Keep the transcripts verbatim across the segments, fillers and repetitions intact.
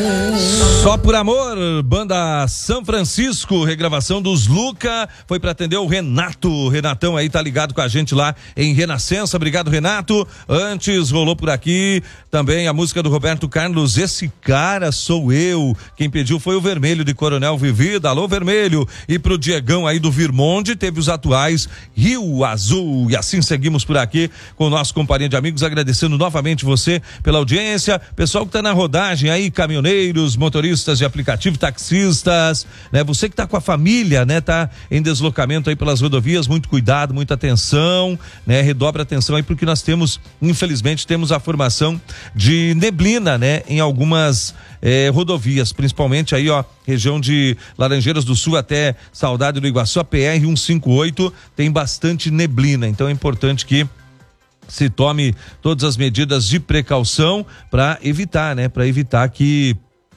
Só por amor, banda São Francisco, regravação dos Luca, foi para atender o Renato. O Renatão aí tá ligado com a gente lá em Renascença. Obrigado, Renato. Antes rolou por aqui também a música do Roberto Carlos, Esse Cara Sou Eu. Quem pediu foi o Vermelho de Coronel Vivida. Alô, Vermelho. E pro Diegão aí do Virmonde, teve os atuais Rio Azul. E assim seguimos por aqui com o nosso companhia de amigos, agradecendo novamente você pela audiência. Pessoal que tá na rodagem aí, caminhoneiros, motoristas de aplicativo, taxistas, né? Você que tá com a família, né? Tá em deslocamento aí pelas rodovias, muito cuidado, muita atenção, né? Redobra atenção aí porque nós temos, infelizmente, temos a formação de neblina, né? Em algumas eh, rodovias, principalmente aí, ó, região de Laranjeiras do Sul até Saudade do Iguaçu, a P R cento e cinquenta e oito tem bastante neblina, então é importante que se tome todas as medidas de precaução para evitar, né? Para evitar que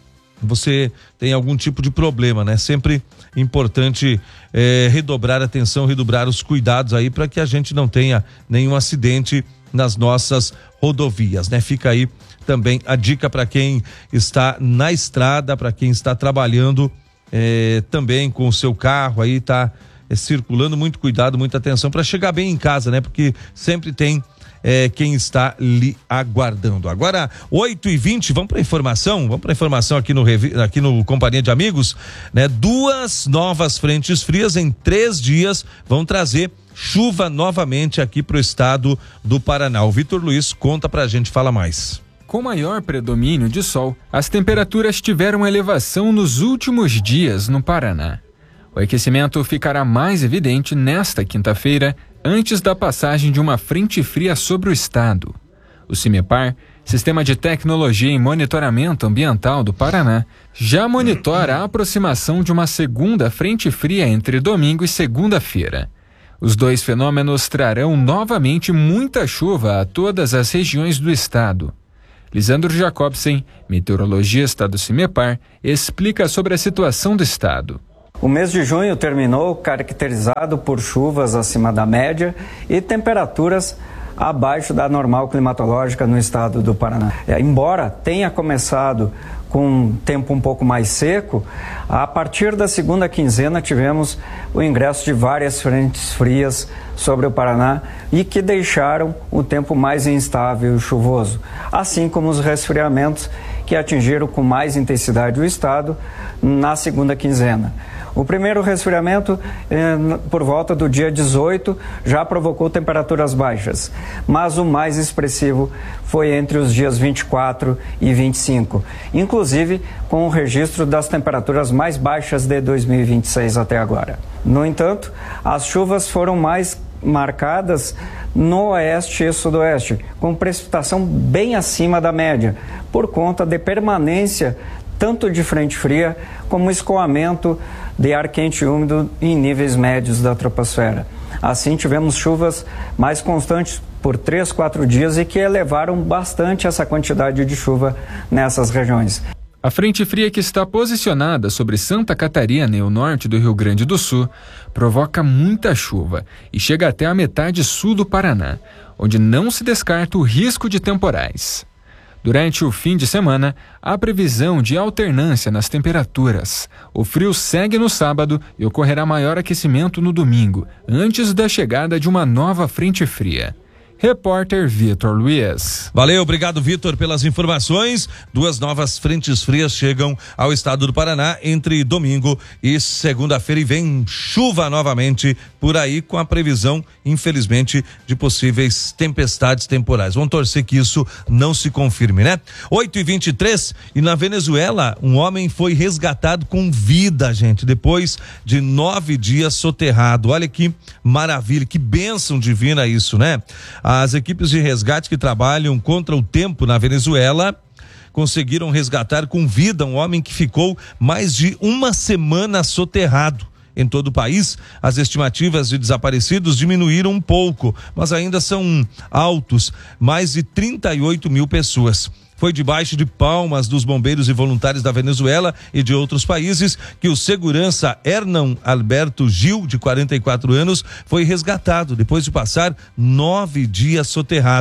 você tem algum tipo de problema, né? Sempre importante eh, redobrar a atenção, redobrar os cuidados aí para que a gente não tenha nenhum acidente nas nossas rodovias, né? Fica aí também a dica para quem está na estrada, para quem está trabalhando eh, também com o seu carro aí, tá eh, circulando, muito cuidado, muita atenção para chegar bem em casa, né? Porque sempre tem É, quem está lhe aguardando. Agora, oito e vinte, vamos para informação, vamos para informação aqui no, aqui no Companhia de Amigos, né? Duas novas frentes frias em três dias vão trazer chuva novamente aqui para o estado do Paraná. O Vitor Luiz conta pra gente, fala mais. Com maior predomínio de sol, as temperaturas tiveram elevação nos últimos dias no Paraná. O aquecimento ficará mais evidente nesta quinta-feira, antes da passagem de uma frente fria sobre o estado. O CIMEPAR, Sistema de Tecnologia e Monitoramento Ambiental do Paraná, já monitora a aproximação de uma segunda frente fria entre domingo e segunda-feira. Os dois fenômenos trarão novamente muita chuva a todas as regiões do estado. Lisandro Jacobsen, meteorologista do CIMEPAR, explica sobre a situação do estado. O mês de junho terminou caracterizado por chuvas acima da média e temperaturas abaixo da normal climatológica no estado do Paraná. Embora tenha começado com um tempo um pouco mais seco, a partir da segunda quinzena tivemos o ingresso de várias frentes frias sobre o Paraná e que deixaram o tempo mais instável e chuvoso, assim como os resfriamentos que atingiram com mais intensidade o estado na segunda quinzena. O primeiro resfriamento, eh, por volta do dia dezoito, já provocou temperaturas baixas, mas o mais expressivo foi entre os dias vinte e quatro e vinte e cinco, inclusive com o registro das temperaturas mais baixas de dois mil e vinte e seis até agora. No entanto, as chuvas foram mais marcadas no oeste e sudoeste, com precipitação bem acima da média, por conta de permanência tanto de frente fria como escoamento de ar quente e úmido em níveis médios da troposfera. Assim, tivemos chuvas mais constantes por três, quatro dias e que elevaram bastante essa quantidade de chuva nessas regiões. A frente fria que está posicionada sobre Santa Catarina e o norte do Rio Grande do Sul provoca muita chuva e chega até a metade sul do Paraná, onde não se descarta o risco de temporais. Durante o fim de semana, há previsão de alternância nas temperaturas. O frio segue no sábado e ocorrerá maior aquecimento no domingo, antes da chegada de uma nova frente fria. Repórter Vitor Luiz. Valeu, obrigado, Vitor, pelas informações. Duas novas frentes frias chegam ao estado do Paraná entre domingo e segunda-feira e vem chuva novamente por aí, com a previsão, infelizmente, de possíveis tempestades temporais. Vamos torcer que isso não se confirme, né? oito e vinte e três, e na Venezuela, um homem foi resgatado com vida, gente, depois de nove dias soterrado. Olha que maravilha, que bênção divina isso, né? As equipes de resgate que trabalham contra o tempo na Venezuela conseguiram resgatar com vida um homem que ficou mais de uma semana soterrado. Em todo o país, as estimativas de desaparecidos diminuíram um pouco, mas ainda são altos, mais de trinta e oito mil pessoas. Foi debaixo de palmas dos bombeiros e voluntários da Venezuela e de outros países que o segurança Hernan Alberto Gil, de quarenta e quatro anos, foi resgatado depois de passar nove dias soterrado.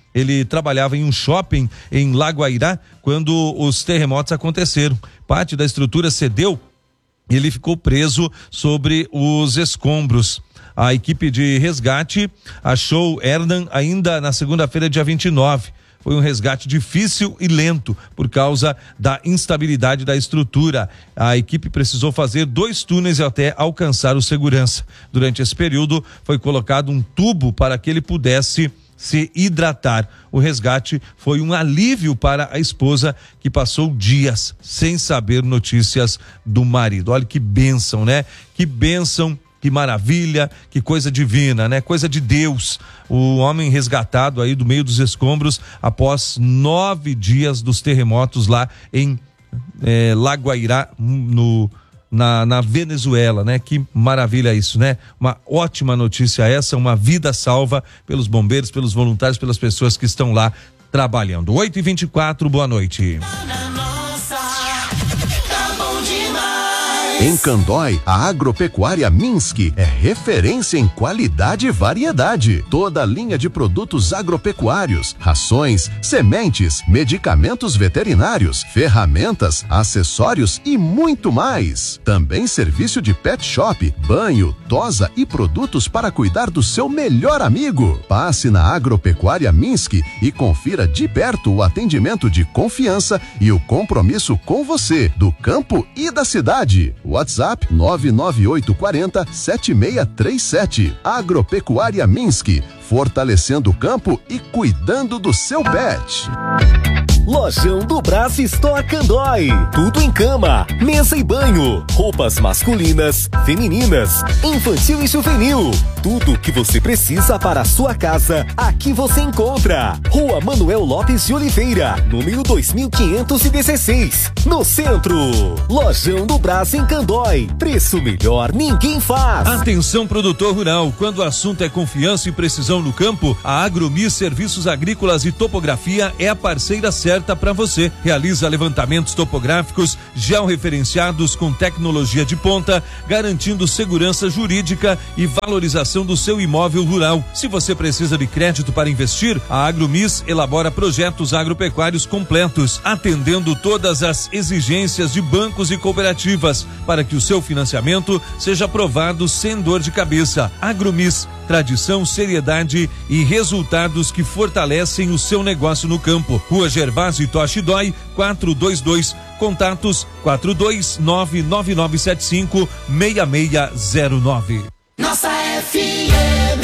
Ele trabalhava em um shopping em Lagoairá quando os terremotos aconteceram. Parte da estrutura cedeu e ele ficou preso sobre os escombros. A equipe de resgate achou Hernan ainda na segunda-feira, dia vinte e nove. Foi um resgate difícil e lento por causa da instabilidade da estrutura. A equipe precisou fazer dois túneis até alcançar o segurança. Durante esse período, foi colocado um tubo para que ele pudesse se hidratar. O resgate foi um alívio para a esposa, que passou dias sem saber notícias do marido. Olha que bênção, né? Que bênção. Que maravilha, que coisa divina, né? Coisa de Deus. O homem resgatado aí do meio dos escombros após nove dias dos terremotos lá em eh, Lagoairá, no, na, na Venezuela, né? Que maravilha isso, né? Uma ótima notícia essa, uma vida salva pelos bombeiros, pelos voluntários, pelas pessoas que estão lá trabalhando. oito e vinte e quatro, boa noite. Em Candói, a Agropecuária Minsk é referência em qualidade e variedade. Toda a linha de produtos agropecuários, rações, sementes, medicamentos veterinários, ferramentas, acessórios e muito mais. Também serviço de pet shop, banho, tosa e produtos para cuidar do seu melhor amigo. Passe na Agropecuária Minsk e confira de perto o atendimento de confiança e o compromisso com você, do campo e da cidade. WhatsApp nove nove oito quatro zero sete seis três sete. Agropecuária Minsk, fortalecendo o campo e cuidando do seu pet. Lojão do Brás Store Candói. Tudo em cama, mesa e banho, roupas masculinas, femininas, infantil e juvenil. Tudo que você precisa para a sua casa, aqui você encontra. Rua Manuel Lopes de Oliveira, número dois mil quinhentos e dezesseis, no centro. Lojão do Brás em Candói. Preço melhor ninguém faz. Atenção, produtor rural, quando o assunto é confiança e precisão no campo, a Agromi Serviços Agrícolas e Topografia é a parceira certa para você. Realiza levantamentos topográficos georreferenciados com tecnologia de ponta, garantindo segurança jurídica e valorização do seu imóvel rural. Se você precisa de crédito para investir, a Agromis elabora projetos agropecuários completos, atendendo todas as exigências de bancos e cooperativas, para que o seu financiamento seja aprovado sem dor de cabeça. Agromis, tradição, seriedade e resultados que fortalecem o seu negócio no campo. Rua Gervásio Toshi Dói, quatrocentos e vinte e dois. Contatos quatro dois nove nove nove sete cinco seis seis zero nove. Nossa F M.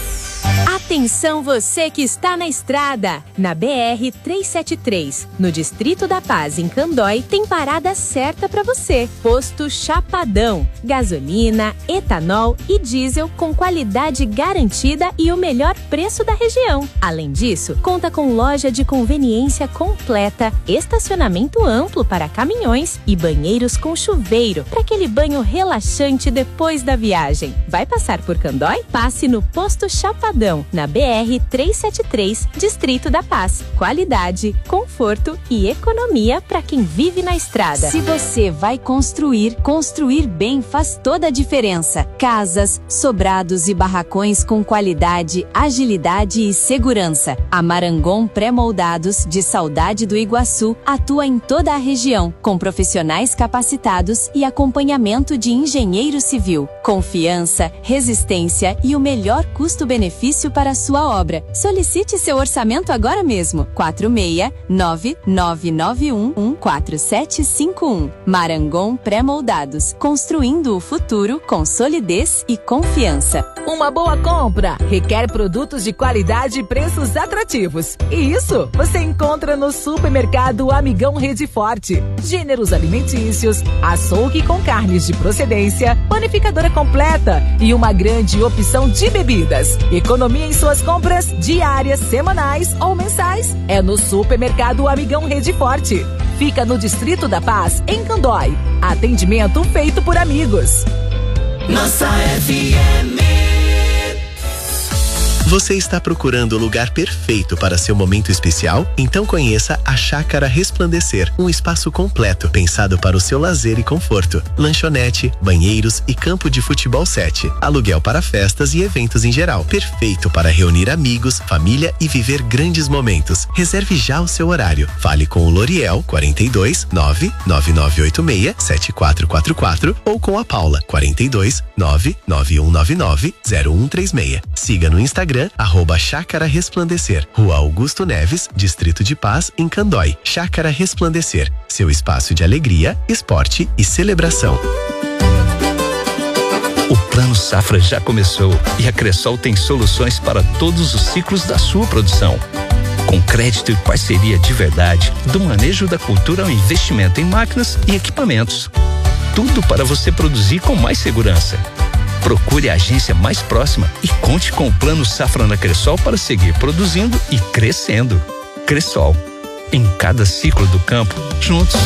Atenção você que está na estrada. Na B R trezentos e setenta e três, no Distrito da Paz, em Candói, tem parada certa para você. Posto Chapadão. Gasolina, etanol e diesel com qualidade garantida e o melhor preço da região. Além disso, conta com loja de conveniência completa, estacionamento amplo para caminhões e banheiros com chuveiro para aquele banho relaxante depois da viagem. Vai passar por Candói? Passe no Posto Chapadão, na B R trezentos e setenta e três, Distrito da Paz. Qualidade, conforto e economia para quem vive na estrada. Se você vai construir, construir bem faz toda a diferença. Casas, sobrados e barracões com qualidade, agilidade e segurança. A Marangon Pré-Moldados, de Saudade do Iguaçu, atua em toda a região, com profissionais capacitados e acompanhamento de engenheiro civil. Confiança, resistência e o melhor custo-benefício para a sua obra. Solicite seu orçamento agora mesmo. quatro seis nove nove nove um um quatro sete cinco um. Marangon Pré-Moldados, construindo o futuro com solidez e confiança. Uma boa compra requer produtos de qualidade e preços atrativos. E isso você encontra no Supermercado Amigão Rede Forte. Gêneros alimentícios, açougue com carnes de procedência, panificadora completa e uma grande opção de bebidas. Economia em suas compras diárias, semanais ou mensais. É no Supermercado Amigão Rede Forte. Fica no Distrito da Paz, em Candói. Atendimento feito por amigos. Nossa F M. Você está procurando o lugar perfeito para seu momento especial? Então conheça a Chácara Resplandecer, um espaço completo pensado para o seu lazer e conforto. Lanchonete, banheiros e campo de futebol sete. Aluguel para festas e eventos em geral. Perfeito para reunir amigos, família e viver grandes momentos. Reserve já o seu horário. Fale com o Loriel quarenta e dois, nove nove nove oito seis, sete quatro quatro quatro ou com a Paula quarenta e dois, nove nove um nove nove, zero um três seis. Siga no Instagram arroba Chácara Resplandecer, Rua Augusto Neves, Distrito de Paz, em Candói. Chácara Resplandecer, seu espaço de alegria, esporte e celebração. O Plano Safra já começou e a Cressol tem soluções para todos os ciclos da sua produção. Com crédito e parceria de verdade, do manejo da cultura ao investimento em máquinas e equipamentos. Tudo para você produzir com mais segurança. Procure a agência mais próxima e conte com o Plano Safra na Cressol para seguir produzindo e crescendo. Cressol, em cada ciclo do campo, juntos.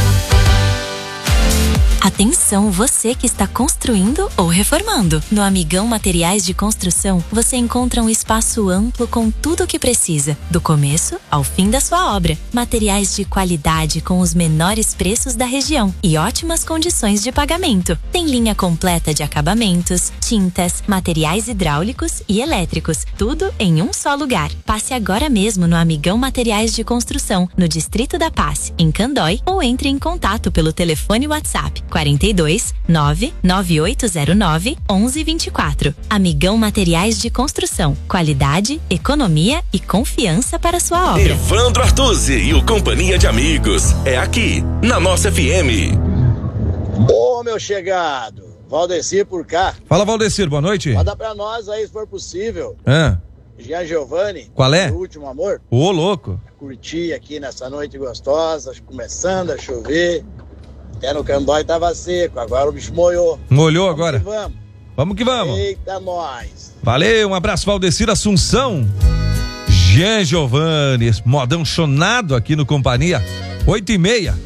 Atenção, você que está construindo ou reformando. No Amigão Materiais de Construção, você encontra um espaço amplo com tudo o que precisa, do começo ao fim da sua obra. Materiais de qualidade com os menores preços da região e ótimas condições de pagamento. Tem linha completa de acabamentos, tintas, materiais hidráulicos e elétricos, tudo em um só lugar. Passe agora mesmo no Amigão Materiais de Construção, no Distrito da Paz, em Candói, ou entre em contato pelo telefone WhatsApp quarenta e dois, nove nove oito zero nove, onze vinte e quatro. Amigão Materiais de Construção. Qualidade, economia e confiança para sua obra. Evandro Artuzzi e o Companhia de Amigos. É aqui, na nossa F M. Ô, meu chegado. Valdecir por cá. Fala, Valdecir, boa noite. Manda pra nós aí, se for possível. Ah. Jean Giovanni. Qual é? O Último Amor. Ô, louco. Curti aqui nessa noite gostosa, começando a chover. Até no Candói tava seco, agora o bicho molhou. Molhou agora? Vamos que vamos. Vamos que vamos. Eita, nós. Valeu, um abraço, Valdecir Assunção. Jean Giovanni, modão chonado aqui no Companhia, oito e meia.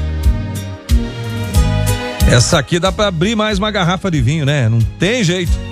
Essa aqui dá pra abrir mais uma garrafa de vinho, né? Não tem jeito.